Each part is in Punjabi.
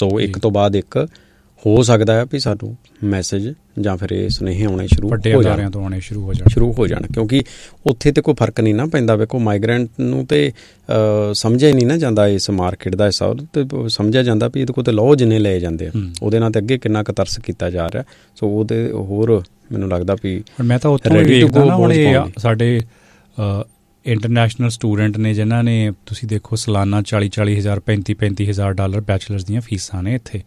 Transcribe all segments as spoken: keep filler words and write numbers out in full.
ਸੋ ਇੱਕ ਤੋਂ ਬਾਅਦ ਇੱਕ ਹੋ ਸਕਦਾ ਹੈ ਵੀ ਸਾਨੂੰ ਮੈਸੇਜ ਜਾਂ ਫਿਰ ਇਹ ਸੁਨੇਹੇ ਆਉਣੇ ਸ਼ੁਰੂ ਹੋ ਜਾਣ ਤੋਂ ਆਉਣੇ ਸ਼ੁਰੂ ਹੋ ਜਾਣ ਸ਼ੁਰੂ ਹੋ ਜਾਣ ਕਿਉਂਕਿ ਉੱਥੇ ਤਾਂ ਕੋਈ ਫਰਕ ਨਹੀਂ ਨਾ ਪੈਂਦਾ। ਵੇਖੋ ਮਾਈਗਰੈਂਟ ਨੂੰ ਤਾਂ ਸਮਝਿਆ ਹੀ ਨਹੀਂ ਨਾ ਜਾਂਦਾ ਇਸ ਮਾਰਕੀਟ ਦਾ ਹਿੱਸਾ, ਅਤੇ ਸਮਝਿਆ ਜਾਂਦਾ ਵੀ ਇਹਦੇ ਕੋਲ ਤਾਂ ਲਓ ਜਿੰਨੇ ਲਏ ਜਾਂਦੇ ਆ, ਉਹਦੇ ਨਾਲ ਤਾਂ ਅੱਗੇ ਕਿੰਨਾ ਕੁ ਤਰਸ ਕੀਤਾ ਜਾ ਰਿਹਾ। ਸੋ ਉਹਦੇ ਹੋਰ ਮੈਨੂੰ ਲੱਗਦਾ ਵੀ ਮੈਂ ਤਾਂ ਉੱਥੋਂ ਵੀ ਵੇਖਦਾ ਨਾ ਹੁਣ ਇਹ ਸਾਡੇ ਇੰਟਰਨੈਸ਼ਨਲ ਸਟੂਡੈਂਟ ਨੇ ਜਿਨ੍ਹਾਂ ਨੇ ਤੁਸੀਂ ਦੇਖੋ ਸਾਲਾਨਾ ਚਾਲੀ ਚਾਲੀ ਹਜ਼ਾਰ ਪੈਂਤੀ ਪੈਂਤੀ ਹਜ਼ਾਰ ਡਾਲਰ ਬੈਚਲਰਸ ਦੀਆਂ ਫੀਸਾਂ ਨੇ ਇੱਥੇ,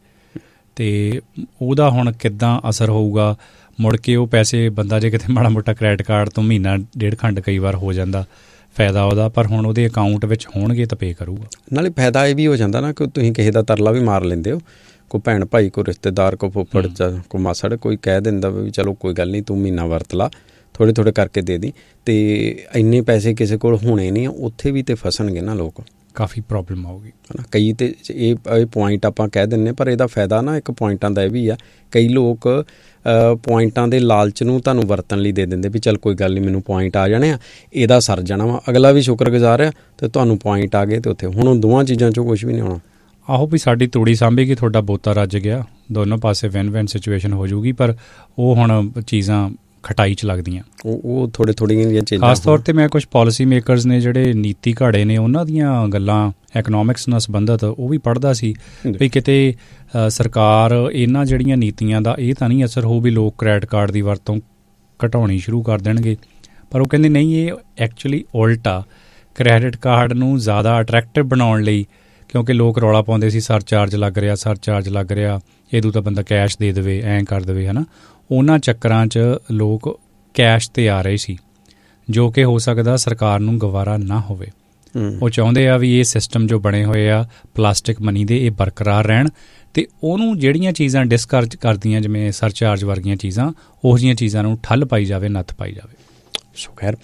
ਅਤੇ ਉਹਦਾ ਹੁਣ ਕਿੱਦਾਂ ਅਸਰ ਹੋਊਗਾ ਮੁੜ ਕੇ ਉਹ ਪੈਸੇ ਬੰਦਾ ਜੇ ਕਿਤੇ ਮਾੜਾ ਮੋਟਾ ਕ੍ਰੈਡਿਟ ਕਾਰਡ ਤੋਂ ਮਹੀਨਾ ਡੇਢ ਖੰਡ ਕਈ ਵਾਰ ਹੋ ਜਾਂਦਾ ਫਾਇਦਾ ਉਹਦਾ, ਪਰ ਹੁਣ ਉਹਦੇ ਅਕਾਊਂਟ ਵਿੱਚ ਹੋਣਗੇ ਤਾਂ ਪੇ ਕਰੂਗਾ। ਨਾਲੇ ਫਾਇਦਾ ਇਹ ਵੀ ਹੋ ਜਾਂਦਾ ਨਾ ਕਿ ਤੁਸੀਂ ਕਿਸੇ ਦਾ ਤਰਲਾ ਵੀ ਮਾਰ ਲੈਂਦੇ ਹੋ, ਕੋਈ ਭੈਣ ਭਾਈ ਕੋਈ ਰਿਸ਼ਤੇਦਾਰ ਕੋਈ ਫੁੱਫੜ ਕੋਈ ਮਾਸੜ ਕੋਈ ਕਹਿ ਦਿੰਦਾ ਵੀ ਚਲੋ ਕੋਈ ਗੱਲ ਨਹੀਂ ਤੂੰ ਮਹੀਨਾ ਵਰਤ ਲਾ ਥੋੜ੍ਹੇ ਥੋੜ੍ਹੇ ਕਰਕੇ ਦੇ ਦੀ, ਅਤੇ ਇੰਨੇ ਪੈਸੇ ਕਿਸੇ ਕੋਲ ਹੋਣੇ ਨਹੀਂ, ਉੱਥੇ ਵੀ ਤਾਂ ਫਸਣਗੇ ਨਾ ਲੋਕ, ਕਾਫੀ ਪ੍ਰੋਬਲਮ ਆਊਗੀ ਹੈ ਨਾ। ਕਈ ਤਾਂ ਇਹ ਇਹ ਪੁਆਇੰਟ ਆਪਾਂ ਕਹਿ ਦਿੰਦੇ ਪਰ ਇਹਦਾ ਫਾਇਦਾ ਨਾ ਇੱਕ ਪੁਆਇੰਟਾਂ ਦਾ ਇਹ ਵੀ ਆ, ਕਈ ਲੋਕ ਪੁਆਇੰਟਾਂ ਦੇ ਲਾਲਚ ਨੂੰ ਤੁਹਾਨੂੰ ਵਰਤਣ ਲਈ ਦੇ ਦਿੰਦੇ ਵੀ ਚੱਲ ਕੋਈ ਗੱਲ ਨਹੀਂ ਮੈਨੂੰ ਪੁਆਇੰਟ ਆ ਜਾਣੇ ਆ, ਇਹਦਾ ਸਰ ਜਾਣਾ ਵਾ, ਅਗਲਾ ਵੀ ਸ਼ੁਕਰਗੁਜ਼ਾਰ ਆ ਅਤੇ ਤੁਹਾਨੂੰ ਪੁਆਇੰਟ ਆ ਗਏ ਅਤੇ ਉੱਥੇ ਹੁਣ ਦੋਵਾਂ ਚੀਜ਼ਾਂ 'ਚੋਂ ਕੁਛ ਵੀ ਨਹੀਂ ਆਉਣਾ। ਆਹੋ ਵੀ ਸਾਡੀ ਤੂੜੀ ਸਾਂਭੇਗੀ ਤੁਹਾਡਾ ਬੋਤਾ ਰੱਜ ਗਿਆ, ਦੋਨੋਂ ਪਾਸੇ ਵੈਨ ਵੈਨ ਸਿਚੁਏਸ਼ਨ ਹੋ ਜਾਊਗੀ, ਪਰ ਉਹ ਹੁਣ ਚੀਜ਼ਾਂ ਖਟਾਈ 'ਚ ਲੱਗਦੀਆਂ, ਉਹ ਉਹ ਥੋੜ੍ਹੇ ਥੋੜ੍ਹੀਆਂ ਜਿਹੀਆਂ ਚੀਜ਼ਾਂ। ਖਾਸ ਤੌਰ 'ਤੇ ਮੈਂ ਕੁਛ ਪਾਲਿਸੀ ਮੇਕਰਸ ਨੇ ਜਿਹੜੇ ਨੀਤੀ ਘਾੜੇ ਨੇ ਉਹਨਾਂ ਦੀਆਂ ਗੱਲਾਂ ਐਕਨੋਮਿਕਸ ਨਾਲ ਸੰਬੰਧਿਤ ਉਹ ਵੀ ਪੜ੍ਹਦਾ ਸੀ ਵੀ ਕਿਤੇ ਸਰਕਾਰ ਇਹਨਾਂ ਜਿਹੜੀਆਂ ਨੀਤੀਆਂ ਦਾ ਇਹ ਤਾਂ ਨਹੀਂ ਅਸਰ ਹੋਊ ਵੀ ਲੋਕ ਕ੍ਰੈਡਿਟ ਕਾਰਡ ਦੀ ਵਰਤੋਂ ਘਟਾਉਣੀ ਸ਼ੁਰੂ ਕਰ ਦੇਣਗੇ, ਪਰ ਉਹ ਕਹਿੰਦੇ ਨਹੀਂ ਇਹ ਐਕਚੁਅਲੀ ਉਲਟਾ ਕ੍ਰੈਡਿਟ ਕਾਰਡ ਨੂੰ ਜ਼ਿਆਦਾ ਅਟਰੈਕਟਿਵ ਬਣਾਉਣ ਲਈ, ਕਿਉਂਕਿ ਲੋਕ ਰੌਲਾ ਪਾਉਂਦੇ ਸੀ ਸਰ ਚਾਰਜ ਲੱਗ ਰਿਹਾ ਸਰ ਚਾਰਜ ਲੱਗ ਰਿਹਾ ਇਹਦੋਂ ਤਾਂ ਬੰਦਾ ਕੈਸ਼ ਦੇ ਦੇਵੇ ਐਂ ਕਰ ਦੇਵੇ ਹੈ ਨਾ, ਉਹਨਾਂ ਚੱਕਰਾਂ 'ਚ ਲੋਕ ਕੈਸ਼ 'ਤੇ ਆ ਰਹੇ ਸੀ ਜੋ ਕਿ ਹੋ ਸਕਦਾ ਸਰਕਾਰ ਨੂੰ ਗਵਾਰਾ ਨਾ ਹੋਵੇ। ਉਹ ਚਾਹੁੰਦੇ ਆ ਵੀ ਇਹ ਸਿਸਟਮ ਜੋ ਬਣੇ ਹੋਏ ਆ ਪਲਾਸਟਿਕ ਮਨੀ ਦੇ ਇਹ ਬਰਕਰਾਰ ਰਹਿਣ, ਅਤੇ ਉਹਨੂੰ ਜਿਹੜੀਆਂ ਚੀਜ਼ਾਂ ਡਿਸਕਰਜ ਕਰਦੀਆਂ ਜਿਵੇਂ ਸਰਚਾਰਜ ਵਰਗੀਆਂ ਚੀਜ਼ਾਂ ਉਹੋ ਜਿਹੀਆਂ ਚੀਜ਼ਾਂ ਨੂੰ ਠੱਲ ਪਾਈ ਜਾਵੇ, ਨੱਥ ਪਾਈ ਜਾਵੇ। ਸੋ ਖੈਰ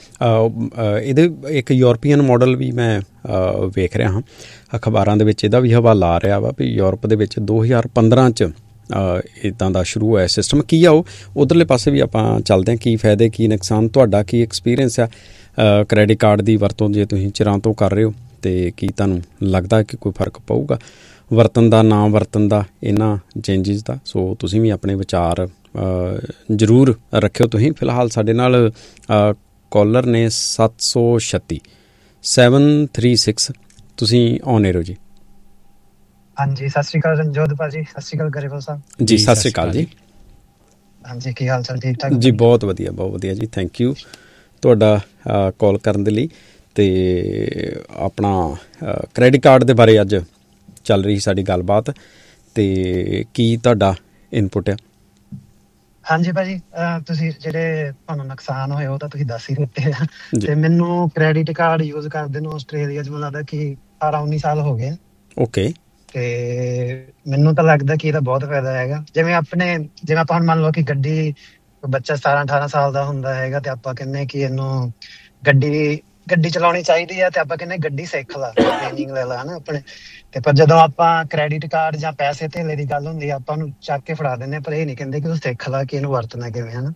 ਇਹਦੇ ਇੱਕ ਯੂਰਪੀਅਨ ਮਾਡਲ ਵੀ ਮੈਂ ਵੇਖ ਰਿਹਾ ਹਾਂ ਅਖਬਾਰਾਂ ਦੇ ਵਿੱਚ, ਇਹਦਾ ਵੀ ਹਵਾਲਾ ਆ ਰਿਹਾ ਵਾ ਵੀ ਯੂਰਪ ਦੇ ਵਿੱਚ ਦੋ ਹਜ਼ਾਰ ਪੰਦਰਾਂ 'ਚ ਇੱਦਾਂ ਦਾ ਸ਼ੁਰੂ ਹੋਇਆ ਸਿਸਟਮ। ਕੀ ਆ ਉਹ ਉੱਧਰਲੇ ਪਾਸੇ ਵੀ ਆਪਾਂ ਚੱਲਦੇ ਹਾਂ, ਕੀ ਫਾਇਦੇ ਕੀ ਨੁਕਸਾਨ, ਤੁਹਾਡਾ ਕੀ ਐਕਸਪੀਰੀਅੰਸ ਆ ਕ੍ਰੈਡਿਟ ਕਾਰਡ ਦੀ ਵਰਤੋਂ ਜੇ ਤੁਸੀਂ ਚਿਰਾਂ ਤੋਂ ਕਰ ਰਹੇ ਹੋ, ਅਤੇ ਕੀ ਤੁਹਾਨੂੰ ਲੱਗਦਾ ਕਿ ਕੋਈ ਫਰਕ ਪਊਗਾ ਵਰਤਣ ਦਾ ਨਾ ਵਰਤਣ ਦਾ ਇਹਨਾਂ ਚੇਂਜਿਸ ਦਾ। ਸੋ ਤੁਸੀਂ ਵੀ ਆਪਣੇ ਵਿਚਾਰ ਜ਼ਰੂਰ ਰੱਖਿਓ। ਤੁਸੀਂ ਫਿਲਹਾਲ ਸਾਡੇ ਨਾਲ ਕਾਲਰ ਨੇ ਸੱਤ ਸੌ ਛੱਤੀ ਸੈਵਨ ਥ੍ਰੀ ਸਿਕਸ, ਤੁਸੀਂ ਔਨ ਏਅਰ ਹੋ ਜੀ। ਹਾਂਜੀ ਸਤਿ ਸ਼੍ਰੀ ਅਕਾਲ ਰਣਜੋਤ ਭਾਜੀ, ਸਤਿ ਸ਼੍ਰੀ ਅਕਾਲ ਗਰੇਵਾਲ ਸਾਹਿਬ ਜੀ। ਸਤਿ ਸ਼੍ਰੀ ਅਕਾਲ ਜੀ। ਹਾਂਜੀ ਕੀ ਹਾਲ ਚਾਲ, ਠੀਕ ਠਾਕ ਜੀ? ਬਹੁਤ ਵਧੀਆ ਬਹੁਤ ਵਧੀਆ ਜੀ, ਥੈਂਕ ਯੂ ਤੁਹਾਡਾ ਕਾਲ ਕਰਨ ਦੇ ਲਈ। ਅਤੇ ਆਪਣਾ ਕ੍ਰੈਡਿਟ ਕਾਰਡ ਦੇ ਬਾਰੇ ਅੱਜ ਚੱਲ ਰਹੀ ਸਾਡੀ ਗੱਲਬਾਤ, ਅਤੇ ਕੀ ਤੁਹਾਡਾ ਇਨਪੁਟ ਆ? ਹਾਂਜੀ ਭਾਜੀ ਤੁਸੀਂ ਜਿਹੜੇ ਤੁਹਾਨੂੰ ਨੁਕਸਾਨ ਹੋਏ ਉਹ ਤਾਂ ਤੁਸੀਂ ਦੱਸ ਹੀ ਦਿੱਤੇ ਆ, ਅਤੇ ਮੈਨੂੰ ਕ੍ਰੈਡਿਟ ਕਾਰਡ ਯੂਜ਼ ਕਰਦੇ ਨੂੰ ਆਸਟ੍ਰੇਲੀਆ 'ਚ ਮੈਨੂੰ ਲੱਗਦਾ ਕਿ ਅਠਾਰਾਂ ਉੱਨੀ ਸਾਲ ਹੋ ਗਏ। ਓਕੇ। ਤੇ ਮੈਨੂੰ ਤਾਂ ਲੱਗਦਾ ਕਿ ਇਹਦਾ ਬਹੁਤ ਫਾਇਦਾ ਹੈਗਾ। ਜਿਵੇਂ ਆਪਣੇ ਜਿਵੇਂ ਆਪਾਂ ਹੁਣ ਮੰਨ ਲਓ ਕਿ ਗੱਡੀ ਬੱਚਾ ਸਤਾਰਾਂ ਅਠਾਰਾਂ ਸਾਲ ਦਾ ਹੁੰਦਾ ਹੈਗਾ ਤੇ ਆਪਾਂ ਕਹਿੰਦੇ ਕਿ ਇਹਨੂੰ ਗੱਡੀ ਗੱਡੀ ਚਲਾਉਣੀ ਚਾਹੀਦੀ ਹੈ ਤੇ ਆਪਾਂ ਕਹਿੰਦੇ ਗੱਡੀ ਸਿੱਖ ਲਾ, ਟ੍ਰੇਨਿੰਗ ਲੈ ਲਾ ਹਨਾ ਆਪਣੇ। ਤੇ ਪਰ ਜਦੋਂ ਆਪਾਂ ਕ੍ਰੈਡਿਟ ਕਾਰਡ ਜਾਂ ਪੈਸੇ ਧੇਲੇ ਦੀ ਗੱਲ ਹੁੰਦੀ ਆ ਆਪਾਂ ਉਹਨੂੰ ਚੱਕ ਕੇ ਫੜਾ ਦਿੰਦੇ, ਪਰ ਇਹ ਨੀ ਕਹਿੰਦੇ ਕਿ ਤੂੰ ਸਿੱਖ ਲਾ ਕਿ ਇਹਨੂੰ ਵਰਤਣਾ ਕਿਵੇਂ ਹਨਾ।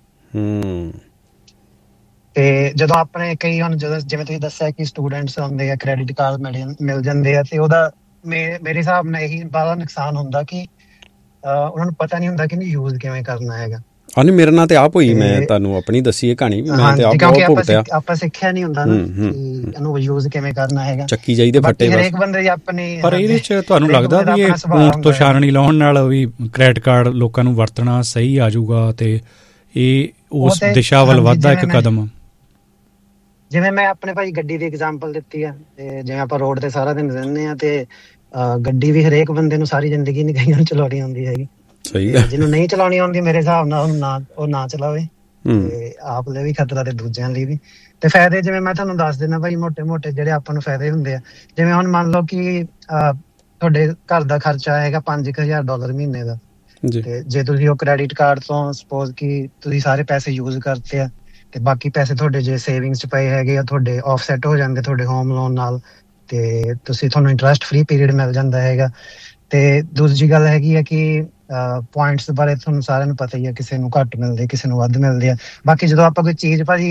ਤੇ ਜਦੋਂ ਆਪਣੇ ਕਈ ਹੁਣ ਜਦੋਂ ਜਿਵੇਂ ਤੁਸੀਂ ਦੱਸਿਆ ਕਿ ਸਟੂਡੈਂਟਸ ਹੁੰਦੇ ਆ ਕ੍ਰੈਡਿਟ ਕਾਰਡ ਮਿਲ ਮਿਲ ਜਾਂਦੇ ਆ, ਤੇ ਉਹਦਾ ਮੇਰੇ ਹਿਸਾਬ ਨਾਲ ਇਹੀ ਬੜਾ ਨੁਕਸਾਨ ਹੁੰਦਾ ਕਿ ਉਹਨਾਂ ਨੂੰ ਪਤਾ ਨਹੀਂ ਹੁੰਦਾ ਕਿ ਇਹਨੂੰ ਯੂਜ਼ ਕਿਵੇਂ ਕਰਨਾ ਹੈਗਾ। ਹਾਂ ਨਹੀਂ ਮੇਰੇ ਨਾਲ ਤੇ ਆਪ ਹੋਈ, ਮੈਂ ਤੁਹਾਨੂੰ ਆਪਣੀ ਦੱਸੀ ਇਹ ਕਹਾਣੀ, ਮੈਂ ਤੇ ਆਪ ਬਹੁਤ ਭੁਗਤਿਆ। ਆਪਾਂ ਸਿੱਖਿਆ ਨਹੀਂ ਹੁੰਦਾ ਨਾ ਕਿ ਇਹਨੂੰ ਯੂਜ਼ ਕਿਵੇਂ ਕਰਨਾ ਹੈਗਾ, ਚੱਕੀ ਜਾਈਦੇ ਫੱਟੇ ਬਸ। ਹਰੇਕ ਬੰਦੇ ਦੀ ਆਪਣੀ। ਪਰ ਇਹਦੇ ਚ ਤੁਹਾਨੂੰ ਲੱਗਦਾ ਵੀ ਇਹ ਊਂਠ ਤੋਂ ਛਾਣਨੀ ਲਾਉਣ ਨਾਲ ਵੀ ਕ੍ਰੈਡਿਟ ਕਾਰਡ ਲੋਕਾਂ ਨੂੰ ਵਰਤਣਾ ਸਹੀ ਆ ਜਾਊਗਾ ਤੇ ਇਹ ਉਸ ਦਿਸ਼ਾ ਵੱਲ ਵੱਧਦਾ ਇੱਕ ਕਦਮ? ਜਿਵੇਂ ਮੈਂ ਆਪਣੇ ਭਾਈ ਗੱਡੀ ਦੀ ਐਗਜ਼ਾਮਪਲ ਦਿੱਤੀ ਆ, ਤੇ ਜਿਵੇਂ ਆਪਾਂ ਰੋਡ ਤੇ ਸਾਰਾ ਦਿਨ ਰਹਿੰਦੇ ਆ ਤੇ ਗੱਡੀ ਵੀ ਹਰੇਕ ਬੰਦੇ ਨੂੰ ਸਾਰੀ ਜ਼ਿੰਦਗੀ ਨਹੀਂ ਕਈਆਂ ਨੂੰ ਚਲਾਉਣੀ ਆਉਂਦੀ ਹੈਗੀ। ਸਹੀ ਹੈ, ਜਿਹਨੂੰ ਨਹੀਂ ਚਲਾਉਣੀ ਆਉਂਦੀ ਮੇਰੇ ਹਿਸਾਬ ਨਾਲ ਉਹਨੂੰ ਨਾ ਉਹ ਨਾ ਚਲਾਵੇ, ਤੇ ਆਪ ਲਈ ਵੀ ਖਤਰਾ ਤੇ ਦੂਜਿਆਂ ਲਈ ਵੀ। ਤੇ ਫਾਇਦੇ ਜਿਵੇਂ ਮੈਂ ਤੁਹਾਨੂੰ ਦੱਸ ਦਿੰਦਾ ਭਾਈ, ਮੋਟੇ ਮੋਟੇ ਜਿਹੜੇ ਆਪਾਂ ਨੂੰ ਫਾਇਦੇ ਹੁੰਦੇ ਆ, ਜਿਵੇਂ ਹੁਣ ਮੰਨ ਲਓ ਕਿ ਤੁਹਾਡੇ ਘਰ ਦਾ ਖਰਚਾ ਹੈਗਾ ਪੰਜ ਕੁ ਹਜ਼ਾਰ ਡਾਲਰ ਮਹੀਨੇ ਦਾ, ਤੇ ਜੇ ਤੁਸੀਂ ਉਹ ਕ੍ਰੈਡਿਟ ਕਾਰਡ ਤੋਂ ਸਪੋਜ਼ ਕਿ ਤੁਸੀਂ ਸਾਰੇ ਪੈਸੇ ਯੂਜ਼ ਕਰਤੇ ਆ ਤੇ ਬਾਕੀ ਪੈਸੇ ਤੁਹਾਡੇ ਜੇ ਸੇਵਿੰਗਸ ਚ ਪਏ ਹੈਗੇ ਆ ਤੁਹਾਡੇ ਆਫਸੈਟ ਹੋ ਜਾਂਦੇ ਤੁਹਾਡੇ ਹੋਮ ਲੋਨ ਨਾਲ, ਤੇ ਤੁਸੀਂ ਤੁਹਾਨੂੰ ਇੰਟਰਸਟ ਫ੍ਰੀ ਪੀਰੀਅਡ ਮਿਲ ਜਾਂਦਾ ਹੈਗਾ। ਤੇ ਦੂਜੀ ਗੱਲ ਹੈਗੀ ਆ ਕਿ ਪੁਆਇੰਟਸ ਬਾਰੇ ਤੁਹਾਨੂੰ ਸਾਰਿਆਂ ਨੂੰ ਪਤਾ ਹੀ ਆ, ਕਿਸੇ ਨੂੰ ਘੱਟ ਮਿਲਦੇ ਕਿਸੇ ਨੂੰ ਵੱਧ ਮਿਲਦੇ ਆ। ਬਾਕੀ ਜਦੋਂ ਆਪਾਂ ਕੋਈ ਚੀਜ਼ ਭਾਜੀ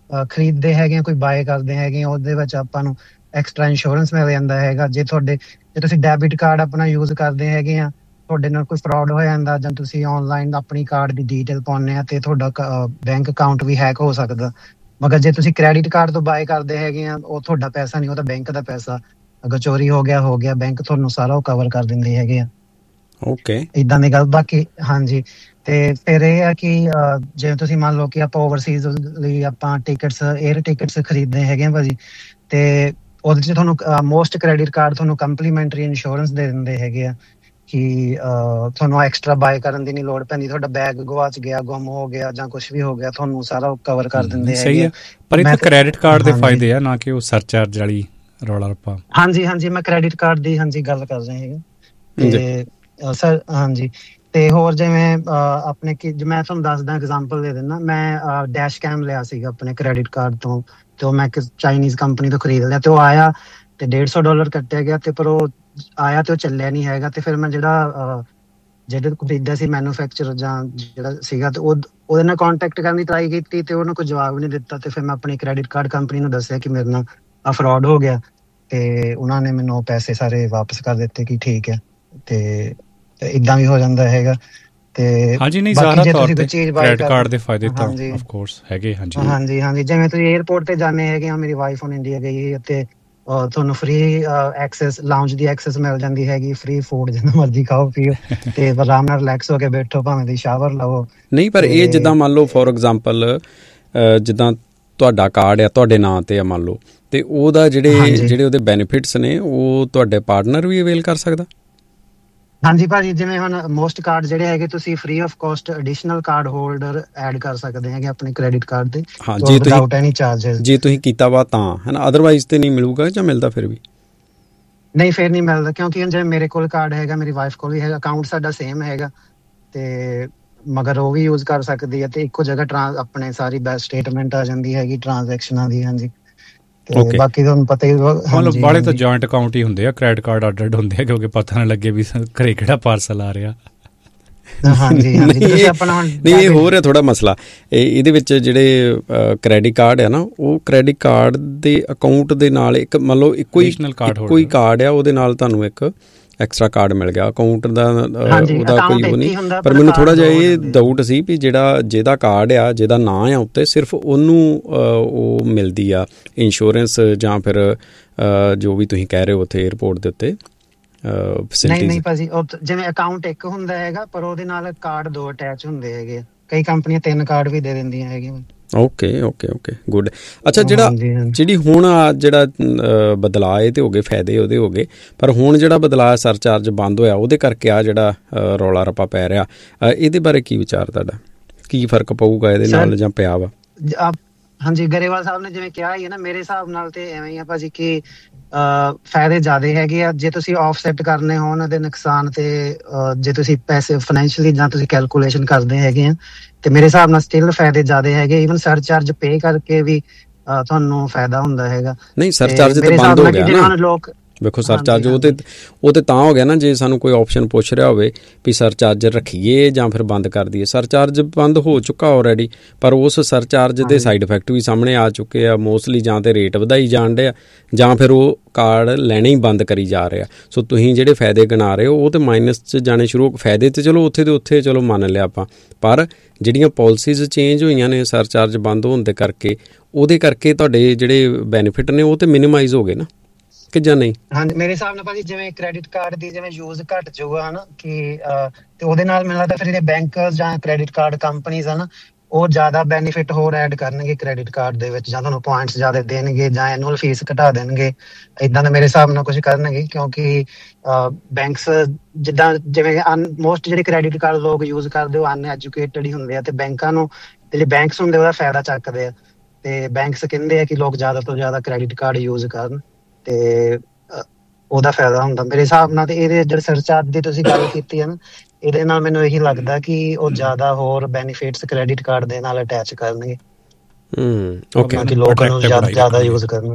ਖਰੀਦਦੇ ਹੈਗੇ ਆ, ਕੋਈ ਬਾਏ ਕਰਦੇ ਹੈਗੇ ਆ, ਉਹਦੇ ਵਿੱਚ ਆਪਾਂ ਨੂੰ ਐਕਸਟਰਾ ਇੰਸ਼ੋਰੈਂਸ ਮਿਲ ਜਾਂਦਾ ਹੈਗਾ। ਜੇ ਤੁਹਾਡੇ ਜੇ ਤੁਸੀਂ ਡੈਬਿਟ ਕਾਰਡ ਆਪਣਾ ਯੂਜ਼ ਕਰਦੇ ਹੈਗੇ ਆ, ਤੁਹਾਡੇ ਨਾਲ ਕੋਈ ਫਰਾਡ ਹੋ ਜਾਂਦਾ ਜਾਂ ਤੁਸੀਂ ਆਨਲਾਈਨ ਆਪਣੀ ਕਾਰਡ ਦੀ ਡੀਟੇਲ ਪਾਉਂਦੇ ਆ ਤੇ ਤੁਹਾਡਾ ਬੈਂਕ ਅਕਾਊਂਟ ਵੀ ਹੈਕ ਹੋ ਸਕਦਾ। ਮਗਰ ਜੇ ਤੁਸੀਂ ਕ੍ਰੈਡਿਟ ਕਾਰਡ ਤੋਂ ਬਾਏ ਕਰਦੇ ਹੈਗੇ ਆ, ਉਹ ਤੁਹਾਡਾ ਪੈਸਾ ਨਹੀਂ, ਉਹ ਤਾਂ ਬੈਂਕ ਦਾ ਪੈਸਾ। ਅਗਰ ਚੋਰੀ ਹੋ ਗਿਆ ਹੋ ਗਿਆ, ਬੈਂਕ ਤੁਹਾਨੂੰ ਸਾਰਾ ਉਹ ਕਵਰ ਕਰ ਦਿੰਦੇ ਹੈਗੇ ਆ। ਓਕੇ, ਇੱਦਾਂ ਦੀ ਗੱਲ। ਬਾਕੀ ਹਾਂਜੀ, ਤੇ ਫਿਰ ਇਹ ਹੈ ਕਿ ਜਿਵੇਂ ਤੁਸੀਂ ਮੰਨ ਲਓ ਕਿ ਆਪਾਂ ਓਵਰਸੀਜ਼ ਲਈ ਆਪਾਂ ਟਿਕਟਸ, 에ਅਰ ਟਿਕਟਸ ਖਰੀਦਦੇ ਹੈਗੇ ਆ ਭਾਜੀ, ਤੇ ਉਹਦੇ 'ਚ ਤੁਹਾਨੂੰ ਮੋਸਟ ਕ੍ਰੈਡਿਟ ਕਾਰਡ ਤੁਹਾਨੂੰ ਕੰਪਲੀਮੈਂਟਰੀ ਇੰਸ਼ੋਰੈਂਸ ਦੇ ਦਿੰਦੇ ਹੈਗੇ ਆ ਕਿ ਤੁਹਾਨੂੰ ਐਕਸਟਰਾ ਬਾਏ ਕਰਨ ਦੀ ਨਹੀਂ ਲੋੜ ਪੈਂਦੀ। ਤੁਹਾਡਾ ਬੈਗ ਗਵਾਚ ਗਿਆ, ਗੁੰਮ ਹੋ ਗਿਆ ਜਾਂ ਕੁਛ ਵੀ ਹੋ ਗਿਆ, ਤੁਹਾਨੂੰ ਸਾਰਾ ਕਵਰ ਕਰ ਦਿੰਦੇ ਹੈਗੇ। ਪਰ ਇਹ ਤਾਂ ਕ੍ਰੈਡਿਟ ਕਾਰਡ ਦੇ ਫਾਇਦੇ ਆ, ਨਾ ਕਿ ਉਹ ਸਰਚਾਰਜ ਵਾਲੀ ਰੌਲਾ ਰੱਪਾ। ਹਾਂਜੀ ਹਾਂਜੀ, ਮੈਂ ਕ੍ਰੈਡਿਟ ਕਾਰਡ ਦੀ ਹਾਂਜੀ ਗੱਲ ਕਰ ਰਿਹਾ ਹੈਗਾ। ਤੇ ਸਰ ਹਾਂਜੀ, ਤੇ ਹੋਰ ਜਿਵੇਂ ਆਪਣੇ ਕਿ ਮੈਂ ਤੁਹਾਨੂੰ ਦੱਸਦਾ ਐਗਜ਼ਾਮਪਲ ਦੇ ਦਿੰਦਾ। ਮੈਂ ਡੈਸ਼ ਕੈਮ ਲਿਆ ਸੀਗਾ ਆਪਣੇ ਕ੍ਰੈਡਿਟ ਕਾਰਡ ਤੋਂ, ਤੇ ਉਹ ਮੈਂ ਇੱਕ ਚਾਈਨੀਜ਼ ਕੰਪਨੀ ਤੋਂ ਖਰੀਦ ਲਿਆ, ਤੇ ਉਹ ਆਇਆ ਤੇ ਡੇਢ ਸੌ ਡਾਲਰ ਕੱਟਿਆ ਗਿਆ, ਤੇ ਪਰ ਉਹ ਆਇਆ ਤੇ ਉਹ ਚੱਲਿਆ ਨਹੀਂ ਹੈਗਾ। ਤੇ ਫਿਰ ਮੈਂ ਜਿਹੜਾ ਜਿਹੜੇ ਖਰੀਦਿਆ ਸੀ ਮੈਨੂਫੈਕਚਰ ਜਾਂ ਜਿਹੜਾ ਸੀਗਾ, ਤੇ ਉਹ ਉਹਦੇ ਨਾਲ ਕਾਂਟੈਕਟ ਕਰਨ ਦੀ ਟਰਾਈ ਕੀਤੀ ਤੇ ਉਹਨੇ ਕੋਈ ਜਵਾਬ ਨਹੀਂ ਦਿੱਤਾ। ਤੇ ਫਿਰ ਮੈਂ ਆਪਣੀ ਕ੍ਰੈਡਿਟ ਕਾਰਡ ਕੰਪਨੀ ਨੂੰ ਦੱਸਿਆ ਕਿ ਮੇਰੇ ਨਾਲ ਆ ਫਰਾਡ ਹੋ ਗਿਆ, ਤੇ ਉਹਨਾਂ ਨੇ ਮੈਨੂੰ ਪੈਸੇ ਸਾਰੇ ਵਾਪਸ ਕਰ ਦਿੱਤੇ ਕਿ ਠੀਕ ਹੈ। ਤੇ ਇੱਦਾਂ ਵੀ ਹੋ ਜਾਂਦਾ ਹੈਗਾ। ਤੇ ਹਾਂਜੀ, ਨਹੀਂ ਜ਼ਾਹਰ ਤੌਰ ਤੇ ਕ੍ਰੈਡਿਟ ਕਾਰਡ ਦੇ ਫਾਇਦੇ ਤਾਂ ਆਫ ਕੋਰਸ ਹੈਗੇ। ਹਾਂਜੀ ਹਾਂਜੀ ਹਾਂਜੀ, ਜਿਵੇਂ ਤੁਸੀਂ 에ਅਰਪੋਰਟ ਤੇ ਜਾਂਦੇ ਹੈਗੇ ਆ, ਮੇਰੀ ਵਾਈਫ ਹੁਣ ਇੰਡੀਆ ਗਈ ਤੇ ਤੁਹਾਨੂੰ ਫ੍ਰੀ ਐਕਸੈਸ, ਲਾਉਂਜ ਦੀ ਐਕਸੈਸ ਮਿਲ ਜਾਂਦੀ ਹੈਗੀ, ਫ੍ਰੀ ਫੂਡ ਜਿੰਨਾ ਮਰਜ਼ੀ ਖਾਓ ਪੀਓ ਤੇ ਆਰਾਮ ਨਾਲ ਰਿਲੈਕਸ ਹੋ ਕੇ ਬੈਠੋ, ਭਾਵੇਂ ਦੀ ਸ਼ਾਵਰ ਲਵੋ। ਨਹੀਂ, ਪਰ ਇਹ ਜਿੱਦਾਂ ਮੰਨ ਲਓ ਫੋਰ ਐਗਜ਼ਾਮਪਲ ਜਿੱਦਾਂ ਤੁਹਾਡਾ ਕਾਰਡ ਆ ਤੁਹਾਡੇ ਨਾਂ ਤੇ ਆ ਮੰਨ ਲਓ, ਤੇ ਉਹਦਾ ਜਿਹੜੇ ਜਿਹੜੇ ਉਹਦੇ ਬੈਨੀਫਿਟਸ ਨੇ ਉਹ ਤੁਹਾਡੇ ਪਾਰਟਨਰ ਵੀ ਅਵੇਲ ਕਰ ਸਕਦਾ। ਹਾਂਜੀ ਭਾਜੀ, ਜਿਵੇਂ ਹੁਣ ਮੋਸਟ ਕਾਰਡ ਜਿਹੜੇ ਹੈਗੇ ਤੁਸੀਂ free of cost additional card holder add ਕਰ ਸਕਦੇ ਹੈਗੇ ਆਪਣੇ ਕ੍ਰੈਡਿਟ ਕਾਰਡ ਤੇ, ਵਿਦਆਊਟ ਐਨੀ ਚਾਰਜਸ। ਜੇ ਤੁਸੀਂ ਕੀਤਾ ਵਾ ਤਾਂ ਹੈ ਨਾ, ਅਦਰਵਾਈਜ਼ ਤੇ ਨਹੀਂ ਮਿਲੂਗਾ ਜਾਂ ਮਿਲਦਾ ਫਿਰ ਵੀ? ਨਹੀਂ, ਫਿਰ ਨਹੀਂ ਮਿਲਦਾ, ਕਿਉਂਕਿ ਜਿਵੇਂ ਮੇਰੇ ਕੋਲ ਕਾਰਡ ਹੈਗਾ, ਮੇਰੀ ਵਾਈਫ ਕੋਲ ਵੀ ਹੈਗਾ, ਅਕਾਊਂਟ ਸਾਡਾ ਸੇਮ ਹੈਗਾ, ਤੇ ਮਗਰ ਉਹ ਵੀ ਯੂਜ਼ ਕਰ ਸਕਦੀ ਹੈ ਤੇ ਇੱਕੋ ਜਗ੍ਹਾ ਟਰਾਂਸ ਆਪਣੇ ਸਾਰੀ ਬੈਸਟ ਸਟੇਟਮੈਂਟ ਆ ਜਾਂਦੀ ਹੈਗੀ ਟ੍ਰਾਂਜੈਕਸ਼ਨਾਂ ਦੀ। ਹਾਂਜੀ, ਤੇ ਬਾਕੀ ਤੁਹਾਨੂੰ ਪਤਾ ਹੀ ਮਤਲਬ ਬਾਲੇ ਤਾਂ ਜੁਆਇੰਟ ਅਕਾਊਂਟ ਹੀ ਹੁੰਦੇ ਆ, ਕ੍ਰੈਡਿਟ ਕਾਰਡ ਅੱਡ ਅੱਡ ਹੁੰਦੇ ਆ, ਕਿਉਂਕਿ ਪਤਾ ਨਾ ਲੱਗੇ ਵੀ ਘਰੇ ਕਿਹੜਾ ਪਾਰਸਲ ਆ ਰਿਹਾ। ਹਾਂਜੀ ਹਾਂਜੀ, ਨਹੀਂ ਇਹ ਹੋਰ ਹੈ ਥੋੜਾ ਮਸਲਾ ਇਹਦੇ ਵਿੱਚ। ਜਿਹੜੇ ਕ੍ਰੈਡਿਟ ਕਾਰਡ ਹੈ ਨਾ, ਉਹ ਕ੍ਰੈਡਿਟ ਕਾਰਡ ਦੇ ਅਕਾਊਂਟ ਦੇ ਨਾਲ ਇੱਕ ਮੰਨ ਲਓ ਇੱਕੋ ਹੀ ਕੋਈ ਕਾਰਡ ਆ, ਉਹਦੇ ਨਾਲ ਤੁਹਾਨੂੰ ਇੱਕ ਐਕਸਟਰਾ ਕਾਰਡ ਮਿਲ ਗਿਆ ਅਕਾਊਂਟ ਦਾ, ਉਹਦਾ ਕੋਈ ਉਹ ਨਹੀਂ। ਪਰ ਮੈਨੂੰ ਥੋੜਾ ਜਿਹਾ ਇਹ ਡਾਊਟ ਸੀ ਵੀ ਜਿਹੜਾ ਜਿਹਦਾ ਕਾਰਡ ਆ, ਜਿਹਦਾ ਨਾਂ ਆ ਉੱਤੇ, ਸਿਰਫ ਉਹਨੂੰ ਉਹ ਮਿਲਦੀ ਆ ਇੰਸ਼ੋਰੈਂਸ ਜਾਂ ਫਿਰ ਜੋ ਵੀ ਤੁਸੀਂ ਕਹਿ ਰਹੇ ਹੋ ਉੱਥੇ ਏਅਰਪੋਰਟ ਦੇ ਉੱਤੇ ਨਹੀਂ ਨਹੀਂ ਭਾਜੀ, ਜਿਵੇਂ ਅਕਾਊਂਟ ਇੱਕ ਹੁੰਦਾ ਹੈਗਾ ਪਰ ਉਹਦੇ ਨਾਲ ਕਾਰਡ ਦੋ ਅਟੈਚ ਹੁੰਦੇ ਹੈਗੇ। ਕਈ ਕੰਪਨੀਆਂ ਤਿੰਨ ਕਾਰਡ ਵੀ ਦੇ ਦਿੰਦੀਆਂ ਹੈਗੀਆਂ। Okay okay okay good. ਅੱਛਾ, ਜਿਹੜਾ ਜਿਹੜੀ ਹੁਣ ਜਿਹੜਾ ਬਦਲਾਅ ਇਹ ਤੇ ਹੋ ਗਏ, ਫਾਇਦੇ ਉਹਦੇ ਹੋ ਗਏ, ਪਰ ਹੁਣ ਜਿਹੜਾ ਬਦਲਾਅ ਸਰਚਾਰਜ ਬੰਦ ਹੋਇਆ ਉਹਦੇ ਕਰਕੇ ਆ ਜਿਹੜਾ ਰੌਲਾ ਰੱਪਾ ਪੈ ਰਿਹਾ, ਇਹਦੇ ਬਾਰੇ ਕੀ ਵਿਚਾਰ ਤੁਹਾਡਾ? ਕੀ ਫਰਕ ਪਊਗਾ ਇਹਦੇ ਨਾਲ ਜਾਂ ਪਿਆ ਵਾ? ਹਾਂਜੀ, ਗਰੇਵਾਲ ਸਾਹਿਬ ਨੇ ਜਿਵੇਂ ਕਿਹਾ ਹੀ ਹੈ ਨਾ, ਮੇਰੇ ਹਿਸਾਬ ਨਾਲ ਤੇ ਐਵੇਂ ਹੀ ਆ ਭਾਜੀ ਕਿ ਫਾਇਦੇ ਜ਼ਿਆਦਾ ਹੈਗੇ ਆ। ਜੇ ਤੁਸੀਂ ਆਫਸੈਟ ਕਰਨੇ ਹੋਣ ਉਹਦੇ ਨੁਕਸਾਨ, ਤੇ ਜੇ ਤੁਸੀਂ ਪੈਸੇ ਫਾਈਨੈਂਸ਼ੀਅਲੀ ਜਾਂ ਤੁਸੀਂ ਕੈਲਕੂਲੇਸ਼ਨ ਕਰਦੇ ਹੈਗੇ ਆ, ਤੇ ਮੇਰੇ ਹਿਸਾਬ ਨਾਲ ਸਟਿਲ ਫਾਇਦੇ ਜ਼ਿਆਦਾ ਹੈਗੇ। ਈਵਨ ਸਰਚਾਰਜ ਪੇ ਕਰਕੇ ਵੀ ਤੁਹਾਨੂੰ ਫਾਇਦਾ ਹੁੰਦਾ ਹੈਗਾ। ਨਹੀਂ, ਸਰਚਾਰਜ ਤੇ ਬੰਦ ਹੋ ਗਿਆ ਨਾ ਲੋਕ। ਵੇਖੋ ਸਰਚਾਰਜ ਉਹ ਤੇ ਉਹ ਤੇ ਤਾਂ ਹੋ ਗਿਆ ਨਾ, ਜੇ ਸਾਨੂੰ ਕੋਈ ਆਪਸ਼ਨ ਪੁੱਛ ਰਿਹਾ ਹੋਵੇ ਵੀ ਸਰਚਾਰਜ ਰੱਖੀਏ ਜਾਂ ਫਿਰ ਬੰਦ ਕਰ ਦਈਏ। ਸਰਚਾਰਜ ਬੰਦ ਹੋ ਚੁੱਕਾ ਆਲਰੇਡੀ, ਪਰ ਉਸ ਸਰਚਾਰਜ ਦੇ ਸਾਈਡ ਇਫੈਕਟ ਵੀ ਸਾਹਮਣੇ ਆ ਚੁੱਕੇ ਆ। ਮੋਸਟਲੀ ਜਾਂ ਤੇ ਰੇਟ ਵਧਾਈ ਜਾਣ ਡਿਆ ਜਾਂ ਫਿਰ ਉਹ ਕਾਰਡ ਲੈਣੇ ਹੀ ਬੰਦ ਕਰੀ ਜਾ ਰਿਹਾ। ਸੋ ਤੁਸੀਂ ਜਿਹੜੇ ਫਾਇਦੇ ਗਿਣਾ ਰਹੇ ਹੋ ਉਹ ਤੇ ਮਾਈਨਸ 'ਚ ਜਾਣੇ ਸ਼ੁਰੂ। ਫਾਇਦੇ ਤੇ ਚਲੋ ਉੱਥੇ ਦੇ ਉੱਥੇ ਚਲੋ ਮੰਨ ਲਿਆ ਆਪਾਂ, ਪਰ ਜਿਹੜੀਆਂ ਪੋਲਿਸੀਜ਼ ਚੇਂਜ ਹੋਈਆਂ ਨੇ ਸਰਚਾਰਜ ਬੰਦ ਹੋਣ ਦੇ ਕਰਕੇ, ਉਹਦੇ ਕਰਕੇ ਤੁਹਾਡੇ ਜਿਹੜੇ ਬੈਨੀਫਿਟ ਨੇ ਉਹ ਤੇ ਮਿਨੀਮਾਈਜ਼ ਹੋ ਗਏ ਨਾ, ਕਿ ਜਾਂ ਨਹੀਂ? ਹਾਂਜੀ, ਮੇਰੇ ਹਿਸਾਬ ਨਾਲ ਭਾਜੀ ਜਿਵੇਂ ਕ੍ਰੈਡਿਟ ਕਾਰਡ ਦੀ ਜਿਵੇਂ ਯੂਜ਼ ਘੱਟ ਜਾਊਗਾ ਹਨਾ, ਕਿ ਤੇ ਉਹਦੇ ਨਾਲ ਮੈਨੂੰ ਲੱਗਦਾ ਫਿਰ ਜਿਹੜੇ ਬੈਂਕ ਜਾਂ ਕ੍ਰੈਡਿਟ ਕਾਰਡ ਕੰਪਨੀਜ਼ ਆ ਨਾ, ਉਹ ਜ਼ਿਆਦਾ ਬੈਨੀਫਿਟ ਹੋਰ ਐਡ ਕਰਨਗੇ ਕ੍ਰੈਡਿਟ ਕਾਰਡ ਦੇ ਵਿੱਚ, ਜਾਂ ਤੁਹਾਨੂੰ ਪੁਆਇੰਟਸ ਜ਼ਿਆਦਾ ਦੇਣਗੇ ਜਾਂ ਐਨੂਅਲ ਫੀਸ ਘਟਾ ਦੇਣਗੇ। ਇੱਦਾਂ ਦਾ ਮੇਰੇ ਹਿਸਾਬ ਨਾਲ ਕੁਝ ਕਰਨਗੇ, ਕਿਉਂਕਿ ਬੈਂਕਸ ਜਿੱਦਾਂ ਜਿਵੇਂ ਮੋਸਟ ਜਿਹੜੇ ਕ੍ਰੈਡਿਟ ਕਾਰਡ ਲੋਕ ਯੂਜ਼ ਕਰਦੇ ਉਹ ਅਨਐਜੂਕੇਟਡ ਹੀ ਹੁੰਦੇ ਆ, ਤੇ ਬੈਂਕਾਂ ਨੂੰ ਜਿਹੜੇ ਬੈਂਕਸ ਹੁੰਦੇ ਉਹਦਾ ਫਾਇਦਾ ਚੱਕਦੇ ਆ, ਤੇ ਬੈਂਕਸ ਕਹਿੰਦੇ ਆ ਕਿ ਲੋਕ ਜ਼ਿਆਦਾ ਤੋਂ ਜ਼ਿਆਦਾ ਕ੍ਰੈਡਿਟ ਕਾਰਡ ਯੂਜ਼ ਕਰਨ, ਤੇ ਉਹਦਾ ਫਾਇਦਾ ਹੁੰਦਾ ਮੇਰੇ ਹਿਸਾਬ ਨਾਲ। ਤੇ ਇਹਦੇ ਜਿਹੜੇ ਸਰਚਾਰਜ ਦੀ ਤੁਸੀਂ ਗੱਲ ਕੀਤੀ ਹੈ ਨਾ, ਇਹਦੇ ਨਾਲ ਮੈਨੂੰ ਇਹੀ ਲੱਗਦਾ ਕਿ ਉਹ ਜ਼ਿਆਦਾ ਹੋਰ ਬੈਨੀਫਿਟਸ ਕ੍ਰੈਡਿਟ ਕਾਰਡ ਦੇ ਨਾਲ ਅਟੈਚ ਕਰਨਗੇ। ਹੂੰ ਓਕੇ, ਲੋਕਾਂ ਨੂੰ ਜ਼ਿਆਦਾ ਯੂਜ਼ ਕਰਨਾ।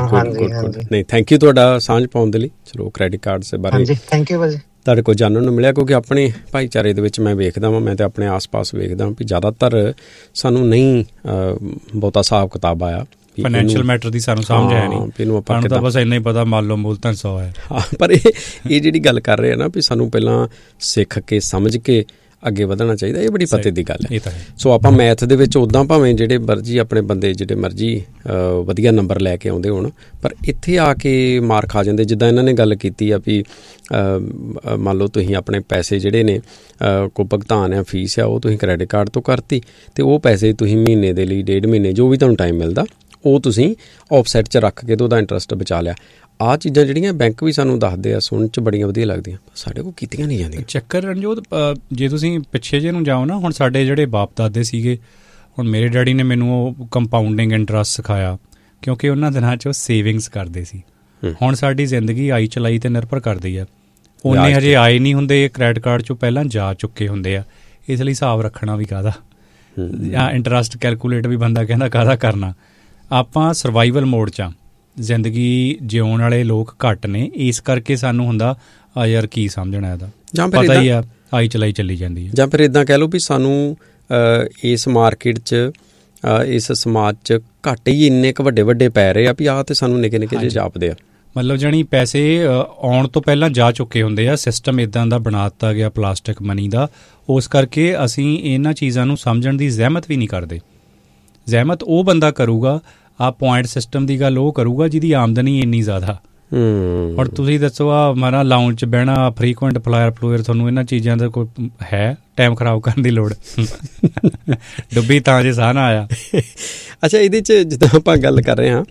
ਨਹੀਂ, ਥੈਂਕ ਯੂ ਤੁਹਾਡਾ ਸਾਂਝ ਪਾਉਣ ਦੇ ਲਈ। ਚਲੋ ਕ੍ਰੈਡਿਟ ਕਾਰਡ ਦੇ ਬਾਰੇ ਹਾਂਜੀ ਥੈਂਕ ਯੂ ਭਾਜੀ, ਤੁਹਾਡੇ ਕੋਲ ਜਾਣਨ ਨੂੰ ਮਿਲਿਆ, ਕਿਉਂਕਿ ਆਪਣੇ ਭਾਈਚਾਰੇ ਦੇ ਵਿੱਚ ਮੈਂ ਵੇਖਦਾ ਵਾਂ, ਮੈਂ ਤਾਂ ਆਪਣੇ ਆਸ ਪਾਸ ਵੇਖਦਾ ਵੀ ਜ਼ਿਆਦਾਤਰ ਸਾਨੂੰ ਨਹੀਂ ਬਹੁਤਾ ਹਿਸਾਬ ਕਿਤਾਬ ਆਇਆ ਫਾਈਨੈਂਸ਼ੀਅਲ ਮੈਟਰ ਦੀ ਸਾਨੂੰ ਸਮਝ ਹੈ ਨਹੀਂ, ਸਾਨੂੰ ਤਾਂ ਬਸ ਇੰਨਾ ਹੀ ਪਤਾ ਮੰਨ ਲਓ ਮੁਲਤਨ ਸੌ ਹੈ। ਹਾਂ, ਪਰ ਇਹ ਇਹ ਜਿਹੜੀ ਗੱਲ ਕਰ ਰਹੇ ਆ ਨਾ ਵੀ ਸਾਨੂੰ ਪਹਿਲਾਂ ਸਿੱਖ ਕੇ ਸਮਝ ਕੇ ਅੱਗੇ ਵਧਣਾ ਚਾਹੀਦਾ, ਇਹ ਬੜੀ ਪਤੇ ਦੀ ਗੱਲ ਹੈ। ਸੋ ਆਪਾਂ ਮੈਥ ਦੇ ਵਿੱਚ ਉੱਦਾਂ ਭਾਵੇਂ ਜਿਹੜੇ ਮਰਜ਼ੀ ਆਪਣੇ ਬੰਦੇ ਜਿਹੜੇ ਮਰਜ਼ੀ ਵਧੀਆ ਨੰਬਰ ਲੈ ਕੇ ਆਉਂਦੇ ਹੋਣ, ਪਰ ਇੱਥੇ ਆ ਕੇ ਮਾਰ ਖਾ ਜਾਂਦੇ। ਜਿੱਦਾਂ ਇਹਨਾਂ ਨੇ ਗੱਲ ਕੀਤੀ ਆ ਵੀ ਮੰਨ ਲਓ ਤੁਸੀਂ ਆਪਣੇ ਪੈਸੇ ਜਿਹੜੇ ਨੇ ਕੋਈ ਭੁਗਤਾਨ ਆ, ਫੀਸ ਆ, ਉਹ ਤੁਸੀਂ ਕ੍ਰੈਡਿਟ ਕਾਰਡ ਤੋਂ ਕਰਤੀ ਅਤੇ ਉਹ ਪੈਸੇ ਤੁਸੀਂ ਮਹੀਨੇ ਦੇ ਲਈ, ਡੇਢ ਮਹੀਨੇ ਜੋ ਵੀ ਤੁਹਾਨੂੰ ਟਾਈਮ ਮਿਲਦਾ ਉਹ ਤੁਸੀਂ ਆਫਸੈਟ 'ਚ ਰੱਖ ਕੇ ਅਤੇ ਉਹਦਾ ਇੰਟਰਸਟ ਬਚਾ ਲਿਆ। ਆਹ ਚੀਜ਼ਾਂ ਜਿਹੜੀਆਂ ਬੈਂਕ ਵੀ ਸਾਨੂੰ ਦੱਸਦੇ ਆ, ਸੁਣਨ 'ਚ ਬੜੀਆਂ ਵਧੀਆ ਲੱਗਦੀਆਂ, ਸਾਡੇ ਕੋਲ ਕੀਤੀਆਂ ਨਹੀਂ ਜਾਂਦੀਆਂ। ਚੱਕਰ ਰਣਜੋਤ, ਜੇ ਤੁਸੀਂ ਪਿੱਛੇ ਜਿਹੇ ਨੂੰ ਜਾਓ ਨਾ, ਹੁਣ ਸਾਡੇ ਜਿਹੜੇ ਬਾਪ ਦਾਦੇ ਸੀਗੇ, ਹੁਣ ਮੇਰੇ ਡੈਡੀ ਨੇ ਮੈਨੂੰ ਉਹ ਕੰਪਾਊਂਡਿੰਗ ਇੰਟਰਸਟ ਸਿਖਾਇਆ, ਕਿਉਂਕਿ ਉਹਨਾਂ ਦਿਨਾਂ 'ਚ ਉਹ ਸੇਵਿੰਗਸ ਕਰਦੇ ਸੀ। ਹੁਣ ਸਾਡੀ ਜ਼ਿੰਦਗੀ ਆਈ ਚਲਾਈ 'ਤੇ ਨਿਰਭਰ ਕਰਦੀ ਆ, ਉਹਨੇ ਹਜੇ ਆਏ ਨਹੀਂ ਹੁੰਦੇ, ਕ੍ਰੈਡਿਟ ਕਾਰਡ 'ਚੋਂ ਪਹਿਲਾਂ ਜਾ ਚੁੱਕੇ ਹੁੰਦੇ ਆ, ਇਸ ਲਈ ਹਿਸਾਬ ਰੱਖਣਾ ਵੀ ਕਾਹਦਾ, ਜਾਂ ਇੰਟਰਸਟ ਕੈਲਕੂਲੇਟ ਵੀ ਬੰਦਾ ਕਹਿੰਦਾ ਕਾਹਦਾ ਕਰਨਾ। ਆਪਾਂ ਸਰਵਾਈਵਲ ਮੋਡ 'ਚ ਆ, ਜ਼ਿੰਦਗੀ ਜਿਉਣ ਵਾਲੇ ਲੋਕ ਘੱਟ ਨੇ, ਇਸ ਕਰਕੇ ਸਾਨੂੰ ਹੁੰਦਾ ਆ ਯਾਰ ਕੀ ਸਮਝਣਾ ਇਹਦਾ, ਜਾਂ ਪਤਾ ਹੀ ਆ ਆਈ ਚਲਾਈ ਚੱਲੀ ਜਾਂਦੀ ਹੈ। ਜਾਂ ਫਿਰ ਇੱਦਾਂ ਕਹਿ ਲਓ ਵੀ ਸਾਨੂੰ ਇਸ ਮਾਰਕੀਟ 'ਚ, ਇਸ ਸਮਾਜ 'ਚ ਘੱਟ ਹੀ ਇੰਨੇ ਕੁ ਵੱਡੇ ਵੱਡੇ ਪੈ ਰਹੇ ਆ ਵੀ ਆਹ ਤੇ ਸਾਨੂੰ ਨਿੱਕੇ ਨਿੱਕੇ ਜਿਹੇ ਜਾਪਦੇ ਆ। ਮਤਲਬ ਜਾਣੀ ਪੈਸੇ ਆਉਣ ਤੋਂ ਪਹਿਲਾਂ ਜਾ ਚੁੱਕੇ ਹੁੰਦੇ ਆ, ਸਿਸਟਮ ਇੱਦਾਂ ਦਾ ਬਣਾ ਦਿੱਤਾ ਗਿਆ ਪਲਾਸਟਿਕ ਮਨੀ ਦਾ, ਉਸ ਕਰਕੇ ਅਸੀਂ ਇਹਨਾਂ ਚੀਜ਼ਾਂ ਨੂੰ ਸਮਝਣ ਦੀ ਜ਼ਹਿਮਤ ਵੀ ਨਹੀਂ ਕਰਦੇ। ਜ਼ਹਿਮਤ ਉਹ ਬੰਦਾ ਕਰੂਗਾ, ਆਹ ਪੁਆਇੰਟ ਸਿਸਟਮ ਦੀ ਗੱਲ ਉਹ ਕਰੂਗਾ ਜਿਹਦੀ ਆਮਦਨੀ ਇੰਨੀ ਜ਼ਿਆਦਾ। ਹੁਣ ਤੁਸੀਂ ਦੱਸੋ, ਆ ਮਾਰਾ ਲਾਊਂਜ 'ਚ ਬਹਿਣਾ, ਫਰੀਕੁਐਂਟ ਫਲਾਇਰ ਫਲੂਅਰ, ਤੁਹਾਨੂੰ ਇਹਨਾਂ ਚੀਜ਼ਾਂ ਦਾ ਕੋਈ ਹੈ ਟਾਈਮ ਖਰਾਬ ਕਰਨ ਦੀ ਲੋੜ? ਡੁੱਬੀ ਤਾਂ ਜੇ ਸਾਹ ਨਾ ਆਇਆ। ਅੱਛਾ, ਇਹਦੇ 'ਚ ਜਿੱਦਾਂ ਆਪਾਂ ਗੱਲ ਕਰ ਰਹੇ ਹਾਂ,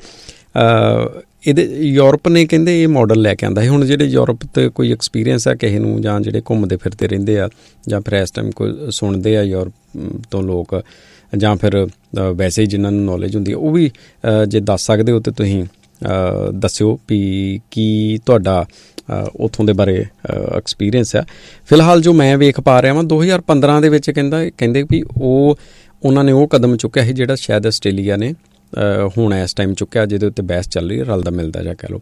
ਇਹਦੇ ਯੂਰਪ ਨੇ ਕਹਿੰਦੇ ਇਹ ਮਾਡਲ ਲੈ ਕੇ ਆਉਂਦਾ ਹੈ। ਹੁਣ ਜਿਹੜੇ ਯੂਰਪ 'ਤੇ ਕੋਈ ਐਕਸਪੀਰੀਅੰਸ ਹੈ ਕਿਸੇ ਨੂੰ, ਜਾਂ ਜਿਹੜੇ ਘੁੰਮਦੇ ਫਿਰਦੇ ਰਹਿੰਦੇ ਆ, ਜਾਂ ਫਿਰ ਇਸ ਟਾਈਮ ਕੋਈ ਸੁਣਦੇ ਆ ਯੂਰਪ ਤੋਂ ਲੋਕ, ਜਾਂ ਫਿਰ ਵੈਸੇ ਹੀ ਜਿਨ੍ਹਾਂ ਨੂੰ ਨੌਲੇਜ ਹੁੰਦੀ ਹੈ, ਉਹ ਵੀ ਜੇ ਦੱਸ ਸਕਦੇ ਹੋ ਤਾਂ ਤੁਸੀਂ ਦੱਸਿਓ ਵੀ ਕੀ ਤੁਹਾਡਾ ਉੱਥੋਂ ਦੇ ਬਾਰੇ ਐਕਸਪੀਰੀਅੰਸ ਆ। ਫਿਲਹਾਲ ਜੋ ਮੈਂ ਵੇਖ ਪਾ ਰਿਹਾ ਵਾਂ, ਦੋ ਹਜ਼ਾਰ ਪੰਦਰਾਂ ਦੇ ਵਿੱਚ ਕਹਿੰਦਾ ਕਹਿੰਦੇ ਵੀ ਉਹ ਉਹਨਾਂ ਨੇ ਉਹ ਕਦਮ ਚੁੱਕਿਆ ਸੀ ਜਿਹੜਾ ਸ਼ਾਇਦ ਆਸਟ੍ਰੇਲੀਆ ਨੇ ਹੁਣ ਇਸ ਟਾਈਮ ਚੁੱਕਿਆ, ਜਿਹਦੇ ਉੱਤੇ ਬਹਿਸ ਚੱਲ ਰਹੀ ਹੈ, ਰਲਦਾ ਮਿਲਦਾ ਜਾਂ ਕਹਿ ਲਓ।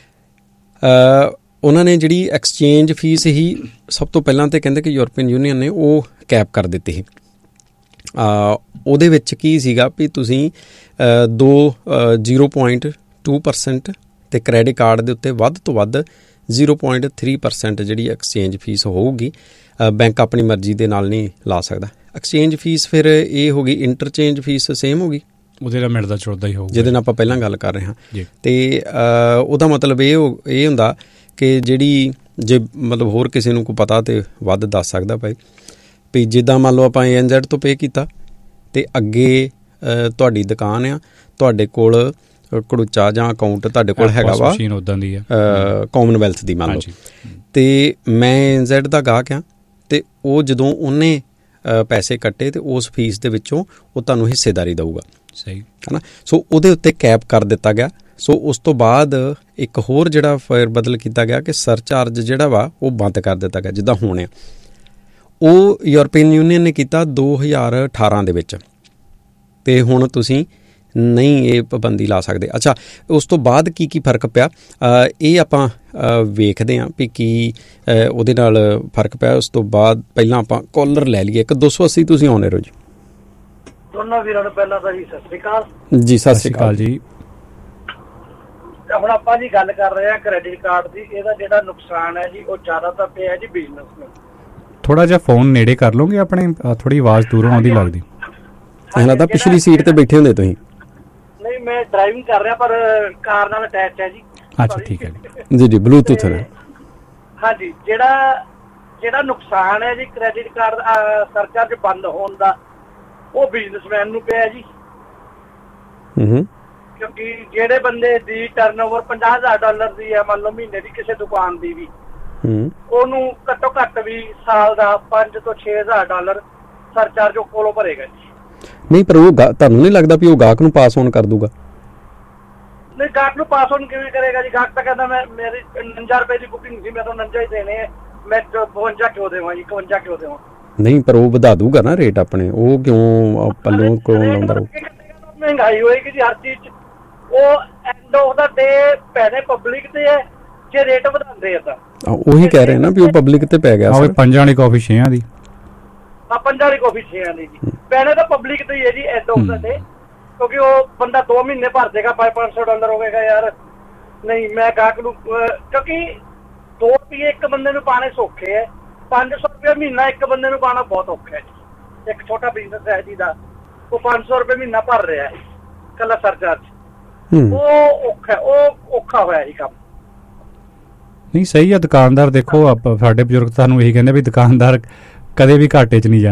ਉਹਨਾਂ ਨੇ ਜਿਹੜੀ ਐਕਸਚੇਂਜ ਫੀਸ ਹੀ ਸਭ ਤੋਂ ਪਹਿਲਾਂ ਤਾਂ ਕਹਿੰਦੇ ਕਿ ਯੂਰਪੀਅਨ ਯੂਨੀਅਨ ਨੇ ਉਹ ਕੈਪ ਕਰ ਦਿੱਤੀ ਸੀ। ਉਹਦੇ ਵਿੱਚ ਕੀ ਸੀਗਾ ਵੀ ਤੁਸੀਂ ਦੋ ਜ਼ੀਰੋ ਪੁਆਇੰਟ ਟੂ ਪਰਸੈਂਟ ਅਤੇ ਕ੍ਰੈਡਿਟ ਕਾਰਡ ਦੇ ਉੱਤੇ ਵੱਧ ਤੋਂ ਵੱਧ ਜ਼ੀਰੋ ਪੁਆਇੰਟ ਥਰੀ ਪਰਸੈਂਟ ਜਿਹੜੀ ਐਕਸਚੇਂਜ ਫੀਸ ਹੋਊਗੀ। ਬੈਂਕ ਆਪਣੀ ਮਰਜ਼ੀ ਦੇ ਨਾਲ ਨਹੀਂ ਲਾ ਸਕਦਾ। ਐਕਸਚੇਂਜ ਫੀਸ ਫਿਰ ਇਹ ਹੋ ਗਈ, ਇੰਟਰਚੇਂਜ ਫੀਸ ਸੇਮ ਹੋ ਗਈ, ਉਹਦੇ ਨਾਲ ਮਿਲਦਾ ਜੁਲਦਾ ਹੀ ਹੋਊਗਾ, ਜਿਹਦੇ ਨਾਲ ਆਪਾਂ ਪਹਿਲਾਂ ਗੱਲ ਕਰ ਰਹੇ ਹਾਂ। ਅਤੇ ਉਹਦਾ ਮਤਲਬ ਇਹ ਇਹ ਹੁੰਦਾ ਕਿ ਜਿਹੜੀ ਜੇ ਮਤਲਬ ਹੋਰ ਕਿਸੇ ਨੂੰ ਕੋਈ ਪਤਾ ਤਾਂ ਵੱਧ ਦੱਸ ਸਕਦਾ ਭਾਈ, ਵੀ ਜਿੱਦਾਂ ਮੰਨ ਲਓ ਆਪਾਂ ਏ ਐਨ ਜ਼ੈਡ ਤੋਂ ਪੇ ਕੀਤਾ ਅਤੇ ਅੱਗੇ ਤੁਹਾਡੀ ਦੁਕਾਨ ਆ, ਤੁਹਾਡੇ ਕੋਲ ਕੜੂਚਾ ਜਾਂ ਅਕਾਊਂਟ ਤੁਹਾਡੇ ਕੋਲ ਹੈਗਾ ਵਾ ਉੱਦਾਂ ਦੀ ਕਾਮਨਵੈਲਥ ਦੀ ਮੰਨ ਲਓ, ਅਤੇ ਮੈਂ ਏ ਐਨ ਜ਼ੈਡ ਦਾ ਗਾਹਕ ਆ, ਅਤੇ ਉਹ ਜਦੋਂ ਉਹਨੇ ਪੈਸੇ ਕੱਟੇ ਅਤੇ ਉਸ ਫੀਸ ਦੇ ਵਿੱਚੋਂ ਉਹ ਤੁਹਾਨੂੰ ਹਿੱਸੇਦਾਰੀ ਦਊਗਾ। ਸਹੀ ਹੈ ਨਾ। ਸੋ ਉਹਦੇ ਉੱਤੇ ਕੈਪ ਕਰ ਦਿੱਤਾ ਗਿਆ। ਸੋ ਉਸ ਤੋਂ ਬਾਅਦ ਇੱਕ ਹੋਰ ਜਿਹੜਾ ਫੇਰ ਬਦਲ ਕੀਤਾ ਗਿਆ ਕਿ ਸਰਚਾਰਜ ਜਿਹੜਾ ਵਾ ਉਹ ਬੰਦ ਕਰ ਦਿੱਤਾ ਗਿਆ, ਜਿੱਦਾਂ ਹੁਣ ਆ। ਉਹ ਯੂਰਪੀਅਨ ਯੂਨੀਅਨ ਨੇ ਕੀਤਾ ਦੋ ਹਜ਼ਾਰ ਅਠਾਰਾਂ ਦੇ ਵਿੱਚ, ਅਤੇ ਹੁਣ ਤੁਸੀਂ ਨਹੀਂ ਇਹ ਪਾਬੰਦੀ ਲਾ ਸਕਦੇ। ਅੱਛਾ, ਉਸ ਤੋਂ ਬਾਅਦ ਕੀ ਕੀ ਫਰਕ ਪਿਆ ਇਹ ਆਪਾਂ ਵੇਖਦੇ ਹਾਂ ਵੀ ਕੀ ਉਹਦੇ ਨਾਲ ਫਰਕ ਪਿਆ। ਉਸ ਤੋਂ ਬਾਅਦ ਪਹਿਲਾਂ ਆਪਾਂ ਕਾਲਰ ਲੈ ਲਈਏ। ਇੱਕ ਦੋ ਸੌ ਅੱਸੀ ਤੁਸੀਂ ਆਉਣੇ ਰਹੋ ਜੀ। ਦੋਨੋਂ ਵੀਰਾਂ ਨੂੰ ਪਹਿਲਾਂ ਤਾਂ ਜੀ ਸਤਿ ਸ਼੍ਰੀ ਅਕਾਲ ਜੀ। ਸਤਿ ਸ਼੍ਰੀ ਅਕਾਲ ਜੀ। ਹੁਣ ਆਪਾਂ ਜੀ ਗੱਲ ਕਰ ਰਹੇ ਹਾਂ ਕ੍ਰੈਡਿਟ ਕਾਰਡ ਦੀ। ਇਹਦਾ ਜਿਹੜਾ ਨੁਕਸਾਨ ਹੈ ਜੀ ਉਹ ਜ਼ਿਆਦਾਤਰ ਪਿਆ ਜੀ ਬਿਜ਼ਨਸ ਨੂੰ। ਥੋੜਾ ਜਿਹਾ ਫੋਨ ਨੇੜੇ ਕਰ ਲਓਗੇ ਆਪਣੇ, ਥੋੜੀ ਆਵਾਜ਼ ਦੂਰੋਂ ਆਉਂਦੀ ਲੱਗਦੀ। ਇਹਨਾਂ ਦਾ ਪਿਛਲੀ ਸੀਟ ਤੇ ਬੈਠੇ ਹੁੰਦੇ ਤੁਸੀਂ? ਨਹੀਂ, ਮੈਂ ਡਰਾਈਵਿੰਗ ਕਰ ਰਿਹਾ ਪਰ ਕਾਰ ਨਾਲ ਅਟੈਚ ਹੈ ਜੀ। ਅੱਛਾ, ਠੀਕ ਹੈ ਜੀ ਜੀ। ਬਲੂਟੂਥ ਹੈ। ਹਾਂਜੀ, ਜਿਹੜਾ ਜਿਹੜਾ ਨੁਕਸਾਨ ਹੈ ਜੀ ਕ੍ਰੈਡਿਟ ਕਾਰਡ ਸਰਚਾਰਜ ਬੰਦ ਹੋਣ ਦਾ, ਉਹ ਬਿਜ਼ਨਸਮੈਨ ਨੂੰ ਪਿਆ ਜੀ। ਹੂੰ। ਕਿਉਂਕਿ ਜਿਹੜੇ ਬੰਦੇ ਦੀ ਟਰਨਓਵਰ ਪੰਜਾਹ ਹਜ਼ਾਰ ਡਾਲਰ ਦੀ ਹੈ, ਮੰਨ ਲਓ ਮਹੀਨੇ ਦੀ ਕਿਸੇ ਦੁਕਾਨ ਦੀ ਵੀ, ਉਹਨੂੰ ਘੱਟੋ ਘੱਟ ਵੀ ਸਾਲ ਦਾ ਪੰਜ ਤੋਂ ਛੇ ਹਜ਼ਾਰ ਡਾਲਰ ਸਰਚਾਰਜ ਉਹ ਕੋਲੋਂ ਭਰੇਗਾ ਜੀ। ਨਹੀਂ, ਪਰ ਉਹ ਤੁਹਾਨੂੰ ਨਹੀਂ ਲੱਗਦਾ ਵੀ ਉਹ ਗਾਹਕ ਨੂੰ ਪਾਸ ਔਨ ਕਰ ਦੂਗਾ? ਨਹੀਂ, ਗਾਹਕ ਨੂੰ ਪਾਸ ਔਨ ਕਿਵੇਂ ਕਰੇਗਾ ਜੀ? ਗਾਹਕ ਤਾਂ ਕਹਿੰਦਾ ਮੈਂ ਮੇਰੀ ਉਣੰਜਾ ਰੁਪਏ ਦੀ ਬੁਕਿੰਗ ਸੀ, ਮੈਂ ਤਾਂ ਉਣੰਜਾ ਹੀ ਦੇਣੇ ਹੈ, ਮੈਂ ਬਵੰਜਾ ਕਿਉਂ ਦੇਵਾਂ ਜੀ, ਇਕਵੰਜਾ ਕਿਉਂ ਦੇਵਾਂ? ਨਹੀਂ, ਪਰ ਉਹ ਵਧਾ ਦੂਗਾ ਨਾ ਰੇਟ ਆਪਣੇ। ਉਹ ਕਿਉਂ ਪੱਲੋਂ ਕਿਉਂ ਲਾਉਂਦਾ? ਮਹਿੰਗਾਈ ਹੋਏਗੀ ਜੀ ਹਰ ਚੀਜ਼ 'ਚ। ਉਹ ਐਂਡ ਆਫ ਦਾ ਡੇ ਪੈਣੇ ਪਬਲਿਕ ਤੇ ਹੈ ਜੇ ਰੇਟ ਵਧਾਉਂਦੇ ਆ ਤਾਂ। ਉਹੀ ਕਹਿ ਰਹੇ ਨਾ ਵੀ ਉਹ ਪਬਲਿਕ ਤੇ ਪੈ ਗਿਆ। ਪੰਜਾਂ ਵਾਲੀ ਕਾਫੀ ਛੇਆਂ ਦੀ, ਹਾਂ ਪੰਜਾਂ ਵਾਲੀ ਕਾਫੀ ਛੇਆਂ ਦੀ ਜੀ, ਪੈਣੇ ਤਾਂ ਪਬਲਿਕ ਤੇ ਹੀ ਹੈ ਜੀ ਐਂਡ ਆਫ ਦਾ ਡੇ। ਕਿਉਂਕਿ ਉਹ ਬੰਦਾ ਦੋ ਮਹੀਨੇ ਭਰ ਦੇਗਾ ਪੰਜ ਪੰਜ ਸੌ ਡਾਲਰ ਹੋ ਗਏਗਾ ਯਾਰ ਨਹੀਂ ਮੈਂ ਗਾਹਕ ਨੂੰ ਕਿਉਂਕਿ ਦੋ ਰੁਪਏ ਇੱਕ ਬੰਦੇ ਨੂੰ ਪਾਣੇ ਸੌਖੇ ਹੈ, ਪੰਜ ਸੌ ਰੁਪਏ ਮਹੀਨਾ ਇੱਕ ਬੰਦੇ ਨੂੰ ਪਾਣਾ ਬਹੁਤ ਔਖਾ ਹੈ ਜੀ। ਇੱਕ ਛੋਟਾ ਬਿਜ਼ਨਸ ਹੈ ਜਿਹਦਾ ਉਹ ਪੰਜ ਸੌ ਰੁਪਏ ਮਹੀਨਾ ਭਰ ਰਿਹਾ ਹੈ ਇਕੱਲਾ ਸਰਚਾਰਜ, ਉਹ ਔਖਾ ਉਹ ਔਖਾ ਹੋਇਆ ਹੀ ਕੰਮ। ਨਹੀਂ ਸਹੀ ਆ, ਦੁਕਾਨਦਾਰ ਦੇਖੋ ਆਪ ਸਾਡੇ ਬਜ਼ੁਰਗ ਤੁਹਾਨੂੰ ਇਹੀ ਕਹਿੰਦੇ ਵੀ ਦੁਕਾਨਦਾਰ ਕਦੇ ਵੀ ਘਾਟੇ 'ਚ ਨਹੀਂ ਜਾਂਦਾ।